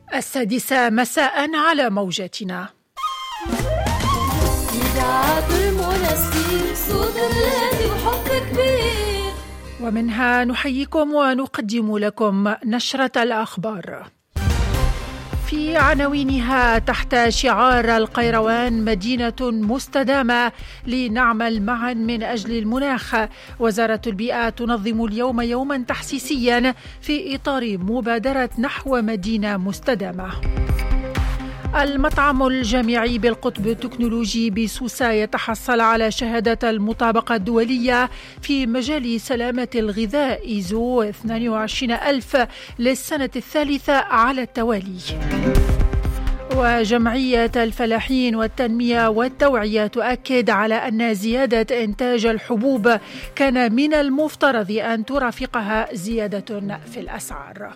السادسة مساء على موجتنا. إذاعة المنستير صوت الذي وحب كبير. ومنها نحييكم ونقدم لكم نشرة الأخبار. في عناوينها: تحت شعار القيروان مدينة مستدامة لنعمل معا من أجل المناخ، وزارة البيئة تنظم اليوم يوما تحسيسيا في إطار مبادرة نحو مدينة مستدامة. المطعم الجامعي بالقطب التكنولوجي بسوسة يتحصل على شهادة المطابقة الدولية في مجال سلامة الغذاء إيزو 22000 للسنة الثالثة على التوالي. وجمعية الفلاحين والتنمية والتوعية تؤكد على أن زيادة إنتاج الحبوب كان من المفترض أن ترافقها زيادة في الأسعار.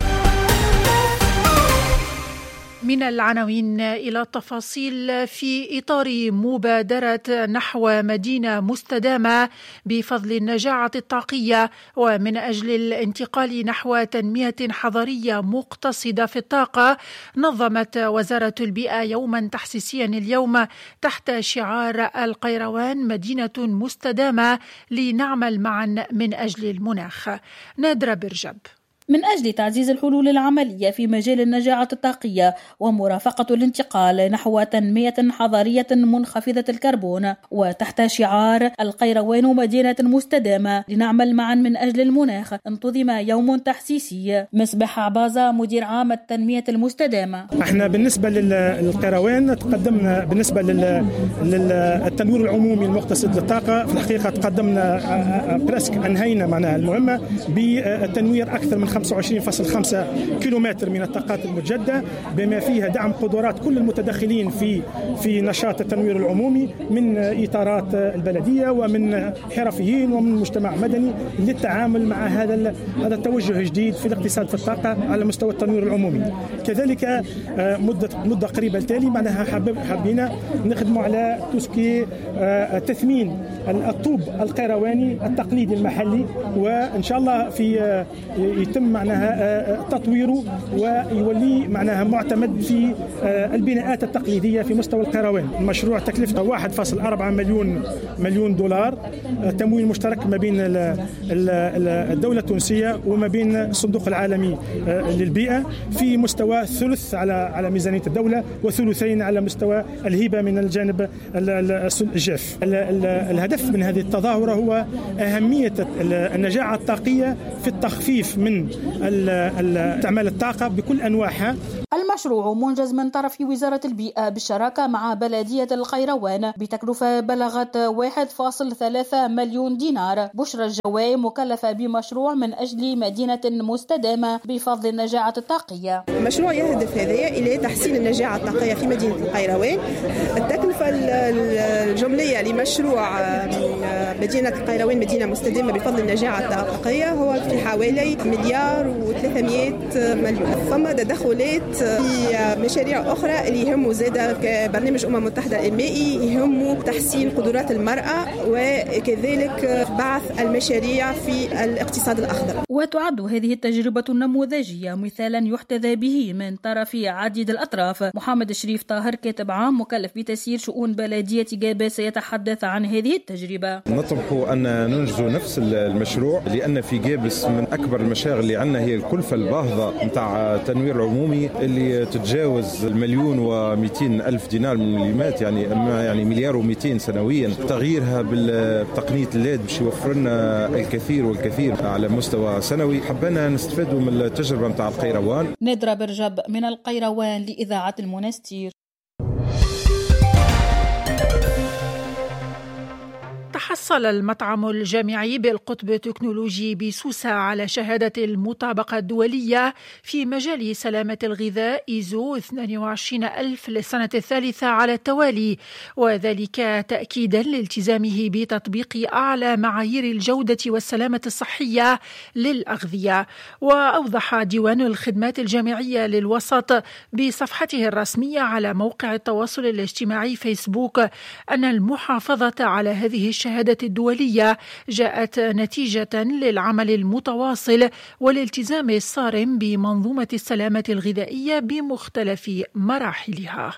من العناوين إلى التفاصيل. في إطار مبادرة نحو مدينة مستدامة بفضل النجاعة الطاقية ومن أجل الانتقال نحو تنمية حضرية مقتصدة في الطاقة، نظمت وزارة البيئة يوما تحسيسيا اليوم تحت شعار القيروان مدينة مستدامة لنعمل معا من أجل المناخ. نادرة برجب. من أجل تعزيز الحلول العملية في مجال النجاعة الطاقية ومرافقة الانتقال نحو تنمية حضرية منخفضة الكربون، وتحت شعار القيروان مدينة مستدامة لنعمل معا من أجل المناخ، انتظم يوم تحسيسي. مصباح عبازة مدير عام التنمية المستدامة. احنا بالنسبة للقيروان تقدمنا بالنسبة للتنوير العمومي المقتصد للطاقة، في الحقيقة تقدمنا برسك أنهينا معناها المهمة بالتنوير أكثر من 25.5 كيلومتر من الطاقات المتجددة، بما فيها دعم قدرات كل المتدخلين في نشاط التنوير العمومي من إطارات البلدية ومن حرفيين ومن مجتمع مدني للتعامل مع هذا التوجه الجديد في الاقتصاد في الطاقة على مستوى التنوير العمومي. كذلك مدة قريبة التالي معناها حابين نخدموا على توسكي تثمين الطوب القيرواني التقليدي المحلي، وإن شاء الله يتم معناها تطويره ويولي معناها معتمد في البناءات التقليدية في مستوى القيروان. المشروع تكلفته 1.4 مليون دولار، تمويل مشترك ما بين الدولة التونسية وما بين الصندوق العالمي للبيئة في مستوى ثلث على ميزانية الدولة وثلثين على مستوى الهبة من الجانب الجاف. الهدف من هذه التظاهرة هو أهمية النجاعة الطاقية في التخفيف من استعمال الطاقة بكل أنواعها. المشروع منجز من طرف وزارة البيئة بالشراكة مع بلدية القيروان بتكلفة بلغت 1.3 مليون دينار. بشرى الجواي مكلفة بمشروع من أجل مدينة مستدامة بفضل النجاعة الطاقية. المشروع يهدف هذايا إلى تحسين النجاعة الطاقية في مدينة القيروان. التكلفة الجملية لمشروع مدينة القيروان مدينة مستدامة بفضل النجاعة الطاقية هو في حوالي 1,300,000,000. ثم تدخلات في مشاريع أخرى اللي يهموا زادة كبرنامج المتحدة المائي، يهموا تحسين قدرات المرأة وكذلك بعث المشاريع في الاقتصاد الأخضر. وتعد هذه التجربة النموذجية مثالا يحتذى به من طرف عديد الأطراف. محمد شريف طاهر كاتب عام مكلف بتسيير شؤون بلدية جابة سيتحدث عن هذه التجربة. نطمح أن ننجز نفس المشروع، لأن في جابس من أكبر المشاغل اللي عندنا هي الكلفة الباهظة متاع التنوير العمومي اللي تتجاوز 1,200,000 دينار من المليمات، يعني 1,200,000,000 سنويا. تغييرها بالتقنية الليد باش يوفر لنا الكثير والكثير على مستوى سنوي. حبينا نستفادوا من التجربة متاع القيروان. نادرة برجب من القيروان لإذاعة المنستير. تحصل المطعم الجامعي بالقطب التكنولوجي بسوسة على شهادة المطابقة الدولية في مجال سلامة الغذاء إيزو 22000 للسنة الثالثة على التوالي، وذلك تأكيدا لالتزامه بتطبيق أعلى معايير الجودة والسلامة الصحية للأغذية. وأوضح ديوان الخدمات الجامعية للوسط بصفحته الرسمية على موقع التواصل الاجتماعي فيسبوك أن المحافظة على هذه الشهادة الدولية جاءت نتيجة للعمل المتواصل والالتزام الصارم بمنظومة السلامة الغذائية بمختلف مراحلها.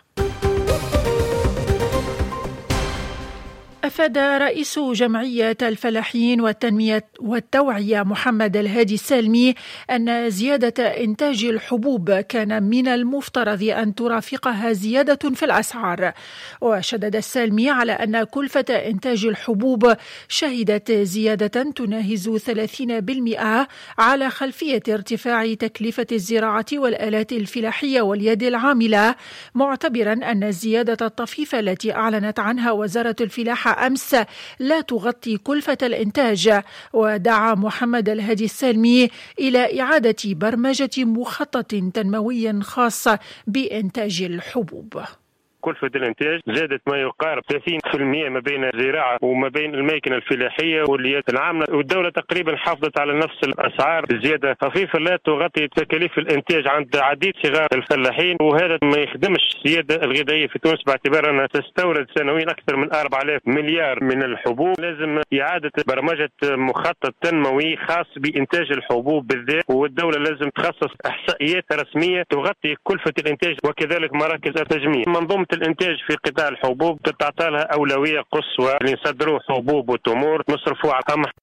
أفاد رئيس جمعية الفلاحين والتوعية محمد الهادي السالمي أن زيادة إنتاج الحبوب كان من المفترض أن ترافقها زيادة في الأسعار. وشدد السالمي على أن كلفة إنتاج الحبوب شهدت زيادة تناهز 30% على خلفية ارتفاع تكلفة الزراعة والآلات الفلاحية واليد العاملة، معتبرا أن الزيادة الطفيفة التي أعلنت عنها وزارة الفلاحة أمس لا تغطي كلفة الإنتاج. ودعا محمد الهادي السالمي إلى إعادة برمجة مخطط تنموي خاص بإنتاج الحبوب. كلفة الإنتاج زادت ما يقارب 30% ما بين الزراعة وما بين الماكينة الفلاحية واليد العاملة، والدولة تقريبا حافظت على نفس الأسعار بزيادة خفيفة لا تغطي تكاليف الإنتاج عند عديد صغار الفلاحين، وهذا ما يخدمش السيادة الغذائية في تونس باعتبار أنها تستورد سنويا أكثر من 4000 مليار من الحبوب. لازم إعادة برمجة مخطط تنموي خاص بإنتاج الحبوب بالذات، والدولة لازم تخصص إحصائيات رسمية تغطي كلفة الإنتاج وكذلك مراكز التجميع. منظومة الإنتاج في قطاع الحبوب تعطى لها أولوية قصوى، نصدروا حبوب وتمور نصرفوا على القمح.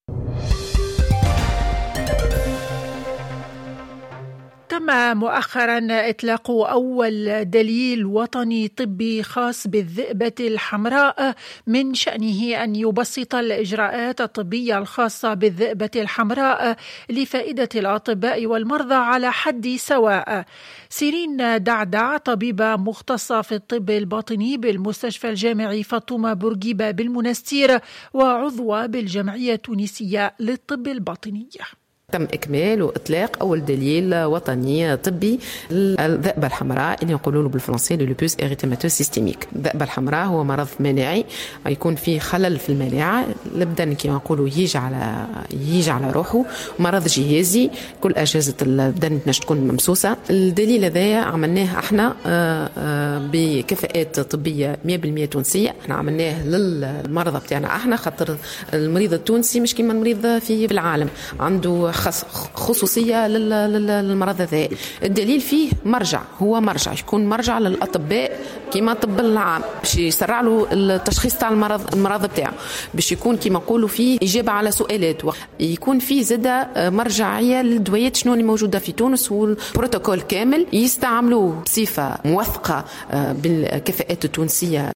تم مؤخرا إطلاق أول دليل وطني طبي خاص بالذئبة الحمراء من شأنه أن يبسط الإجراءات الطبية الخاصة بالذئبة الحمراء لفائدة الأطباء والمرضى على حد سواء. سيرين دعدع طبيبة مختصة في الطب الباطني بالمستشفى الجامعي فاطمة بورقيبة بالمنستير وعضوة بالجمعية التونسية للطب الباطني. تم إكمال وإطلاق أول دليل وطني طبي للذئبة الحمراء اللي يقولوا له بالفرنسي لوبوس إريثيماتوس سيستيميك. الذئبة الحمراء هو مرض مناعي يكون فيه خلل في المناعة، البدن كما نقولوا يجي على روحه، مرض جهازي كل أجهزة البدن تكون ممسوسة. الدليل هذا عملناه احنا بكفاءات طبية 100% تونسية، احنا عملناه للمرضى بتاعنا احنا، خاطر المريض التونسي مش كما المريض في العالم عنده خصوصية للمرض هذا. الدليل فيه هو مرجع يكون مرجع للأطباء كما طب العام باش يسرع له التشخيص تاع المرض بتاعه، باش يكون كما نقولوا فيه إجابة على سؤالات، يكون فيه زادة مرجعية للدويات شنو اللي موجودة في تونس، والبروتوكول كامل يستعملوه بصفة موثقة بالكفاءات التونسية.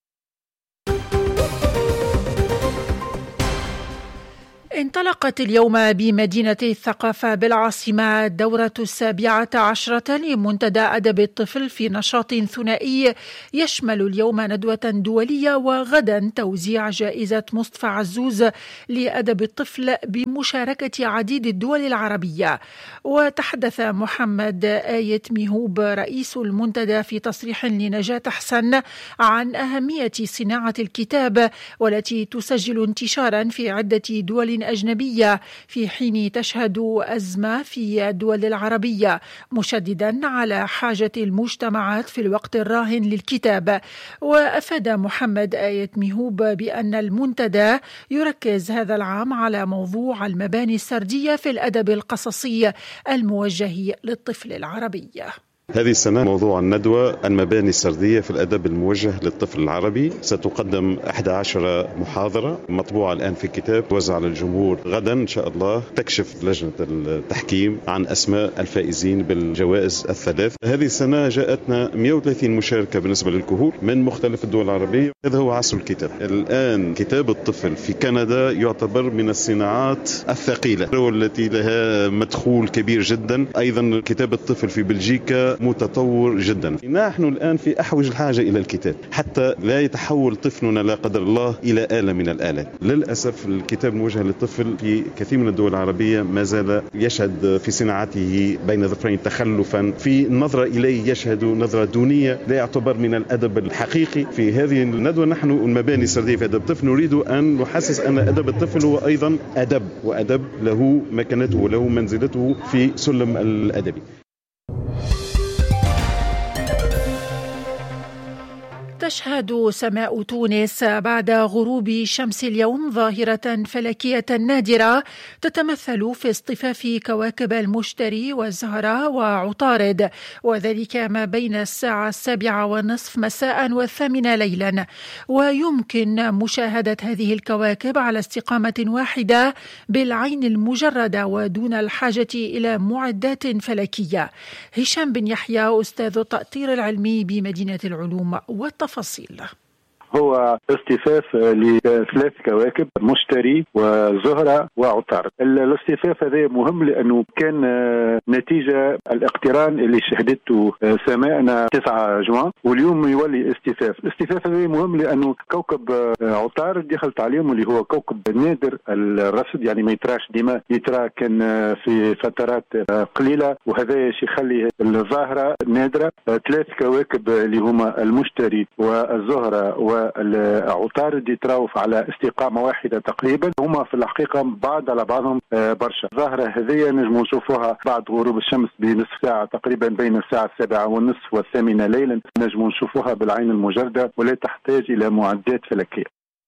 انطلقت اليوم بمدينة الثقافة بالعاصمة الدورة 17 لمنتدى أدب الطفل في نشاط ثنائي يشمل اليوم ندوة دولية وغدا توزيع جائزة مصطفى عزوز لأدب الطفل بمشاركة عديد الدول العربية. وتحدث محمد آية ميهوب رئيس المنتدى في تصريح لنجاة حسن عن أهمية صناعة الكتاب والتي تسجل انتشارا في عدة دول أجنبية في حين تشهد أزمة في الدول العربية، مشددا على حاجة المجتمعات في الوقت الراهن للكتاب. وأفاد محمد آية ميهوب بأن المنتدى يركز هذا العام على موضوع المباني السردية في الأدب القصصي الموجه للطفل العربي. هذه السنة موضوع الندوة المباني السردية في الأدب الموجه للطفل العربي. ستقدم 11 محاضرة مطبوعة الآن في كتاب توزع للجمهور. غدا إن شاء الله تكشف لجنة التحكيم عن أسماء الفائزين بالجوائز الثلاث. هذه السنة جاءتنا 130 مشاركة بالنسبة للكهول من مختلف الدول العربية. هذا هو عصر الكتاب. الآن كتاب الطفل في كندا يعتبر من الصناعات الثقيلة والتي لها مدخول كبير جدا. أيضا كتاب الطفل في بلجيكا متطور جدا. نحن الآن في أحوج الحاجة إلى الكتاب حتى لا يتحول طفلنا لا قدر الله إلى آلة من الآلات. للأسف الكتاب الموجه للطفل في كثير من الدول العربية ما زال يشهد في صناعته بين ظفرين تخلفا، في النظرة إليه يشهد نظرة دونية، لا يعتبر من الأدب الحقيقي. في هذه الندوة نحن المباني السردية في أدب الطفل نريد أن نحسس أن أدب الطفل هو أيضا أدب، وأدب له مكانته وله منزلته في سلم الأدبي. تشهد سماء تونس بعد غروب شمس اليوم ظاهرة فلكية نادرة تتمثل في اصطفاف كواكب المشتري والزهرة وعطارد، وذلك ما بين الساعة 7:30 مساء و8 ليلا. ويمكن مشاهدة هذه الكواكب على استقامة واحدة بالعين المجردة ودون الحاجة إلى معدات فلكية. هشام بن يحيى أستاذ التأطير العلمي بمدينة العلوم والتفاصيل. هو اصطفاف لثلاث كواكب، مشتري وزهرة وعطارد. الاصطفاف هذا مهم لأنه كان نتيجة الاقتران اللي شهدته سماءنا 9 جوان، واليوم يولي اصطفاف. الاصطفاف هذا مهم لأنه كوكب عطارد دخلت عليهم، اللي هو كوكب نادر الرصد، يعني ما يتراش ديما، يترى كان في فترات قليلة، وهذا يخلي الظاهرة نادرة. 3 كواكب اللي هما المشتري والزهرة والعطارد يتراوح على استقامة واحدة تقريبا، هما في الحقيقة بعض على بعضهم برشا. الظاهرة هذه نجم نشوفوها بعد غروب الشمس بنصف ساعة تقريبا، بين الساعة 7:30 و8 ليلا نجم نشوفوها بالعين المجردة ولا تحتاج إلى معدات فلكية.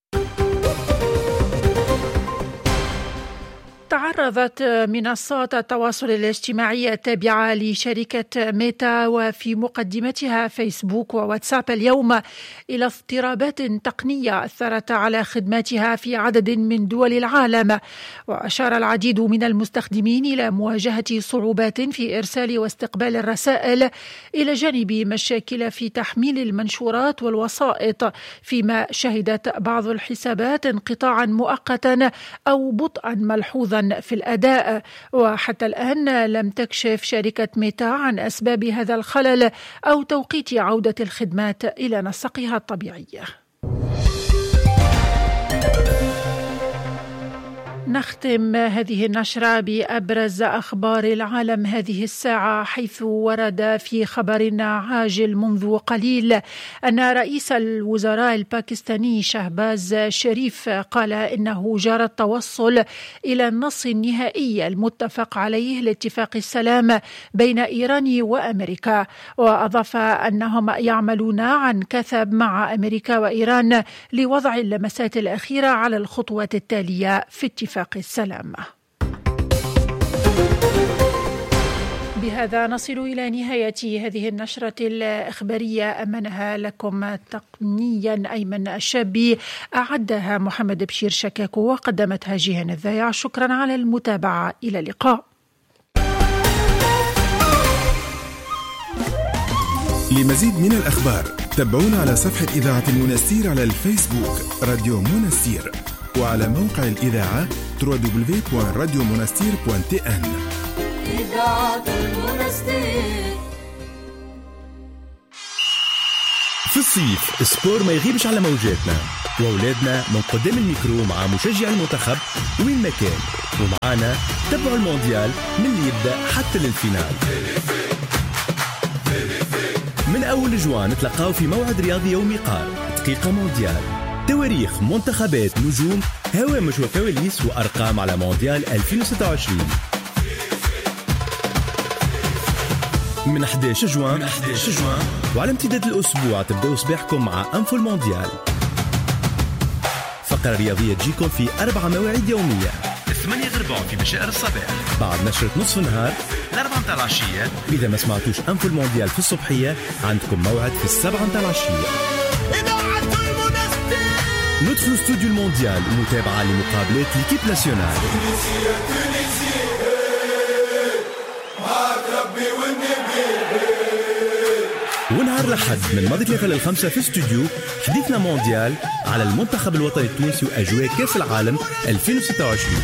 تعرضت منصات التواصل الاجتماعي التابعة لشركة ميتا وفي مقدمتها فيسبوك وواتساب اليوم إلى اضطرابات تقنية أثرت على خدماتها في عدد من دول العالم. وأشار العديد من المستخدمين إلى مواجهة صعوبات في إرسال واستقبال الرسائل، إلى جانب مشاكل في تحميل المنشورات والوسائط، فيما شهدت بعض الحسابات انقطاعا مؤقتا أو بطئا ملحوظا في الأداء. وحتى الآن لم تكشف شركة ميتا عن أسباب هذا الخلل أو توقيت عودة الخدمات إلى نسقها الطبيعي. نختم هذه النشرة بأبرز أخبار العالم هذه الساعة، حيث ورد في خبر عاجل منذ قليل أن رئيس الوزراء الباكستاني شهباز شريف قال إنه جرى التوصل إلى النص النهائي المتفق عليه لاتفاق السلام بين إيران وأمريكا. وأضاف أنهم يعملون عن كثب مع أمريكا وإيران لوضع اللمسات الأخيرة على الخطوات التالية في اتفاق السلام. بهذا نصل إلى نهاية هذه النشرة الإخبارية، أمنها لكم تقنيا أيمن الشابي، أعدها محمد بشير شكاكو وقدمتها جيهان الذايع. شكرا على المتابعة، إلى اللقاء. لمزيد من الأخبار تابعونا على صفحة إذاعة المنستير على الفيسبوك راديو منستير، وعلى موقع الإذاعة www.radiomonastir.tn. إذاعة المنستير. في الصيف سبور ما يغيبش على موجاتنا، وأولادنا من قدام الميكرو مع مشجع المنتخب وين ما كان، ومعانا تبعوا المونديال من اللي يبدأ حتى للفينال. من أول جوان نتلقاو في موعد رياضي يومي قار، دقيقة مونديال، تواريخ، منتخبات، نجوم، هوامش وكواليس وأرقام على مونديال 2026 من 11 جوان وعلى امتداد الأسبوع تبدأوا صباحكم مع أنفو المونديال، فقرة رياضية تجيكم في 4 مواعيد يومية: 8 غرباء في بشائر الصباح، بعد نشرة نصف النهار، 4 متاع العشية. إذا ما سمعتوش أنفو المونديال في الصبحية عندكم موعد في 7 متاع العشية. ندخل استوديو المونديال ومتابعة لمقابلات ليكيب ناسيونال. ونهار الأحد من ماضي 3 ل5 في استوديو حديثنا مونديال على المنتخب الوطني التونسي وأجواء كأس العالم 2026.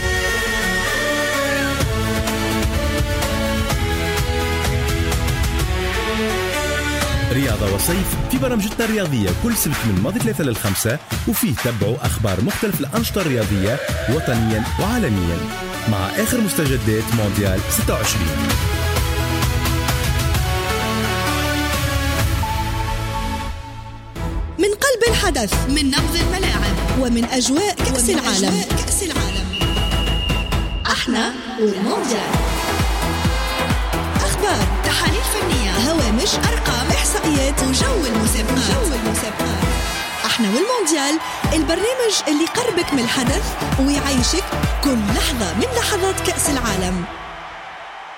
رياضة وصيف في برامجتنا الرياضية كل سبت من ماضي 3 ل5، وفيه تبعوا أخبار مختلف الأنشطة الرياضية وطنيا وعالميا مع آخر مستجدات مونديال 26. من قلب الحدث، من نبض الملاعب، ومن أجواء كأس العالم. احنا والمونديال. أخبار، تحاليل فنية، هوامش، أرقام، إحصائيات وجو المسابقات. مونديال، البرنامج اللي قربك من الحدث ويعيشك كل لحظة من لحظات كأس العالم.